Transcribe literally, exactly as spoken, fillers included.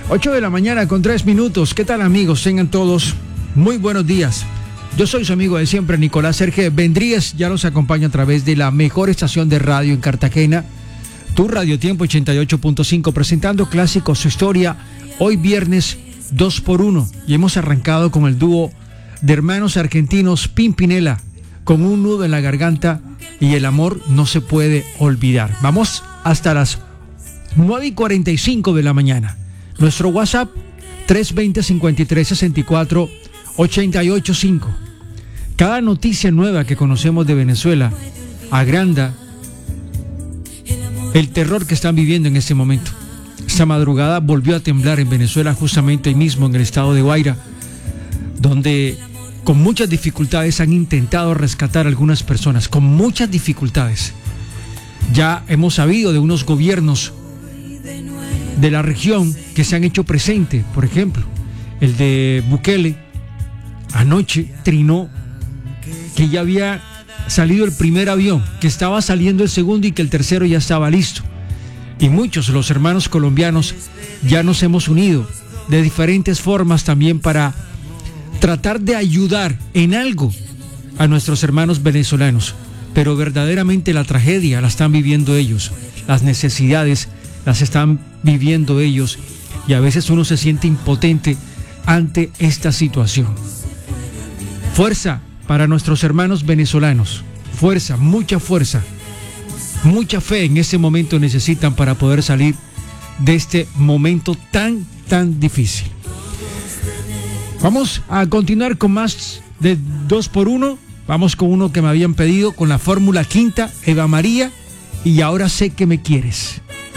ocho de la mañana con tres minutos. ¿Qué tal, amigos? Tengan todos muy buenos días. Yo soy su amigo de siempre, Nicolás Sergio Vendríez. Ya los acompaño a través de la mejor estación de radio en Cartagena, tu Radio Tiempo ochenta y ocho punto cinco, presentando clásicos, su historia. Hoy viernes dos por uno y hemos arrancado con el dúo de hermanos argentinos Pimpinela, con un nudo en la garganta y el amor no se puede olvidar. Vamos hasta las nueve y cuarenta y cinco de la mañana. Nuestro WhatsApp tres veinte, cincuenta y tres, sesenta y cuatro, ochenta y ocho cinco. Cada noticia nueva que conocemos de Venezuela agranda el terror que están viviendo en este momento. Esta madrugada volvió a temblar en Venezuela, justamente ahí mismo en el estado de Guaira, donde con muchas dificultades han intentado rescatar a algunas personas, con muchas dificultades. Ya hemos sabido de unos gobiernos de la región que se han hecho presente. Por ejemplo, el de Bukele anoche trinó que ya había salido el primer avión, que estaba saliendo el segundo y que el tercero ya estaba listo. Y muchos, los hermanos colombianos, ya nos hemos unido de diferentes formas también para tratar de ayudar en algo a nuestros hermanos venezolanos. Pero verdaderamente la tragedia la están viviendo ellos, las necesidades las están viviendo ellos, y a veces uno se siente impotente ante esta situación. Fuerza para nuestros hermanos venezolanos, fuerza, mucha fuerza, mucha fe en este momento necesitan para poder salir de este momento tan, tan difícil. Vamos a continuar con más de dos por uno. Vamos con uno que me habían pedido, con la fórmula quinta, Eva María, y ahora sé que me quieres.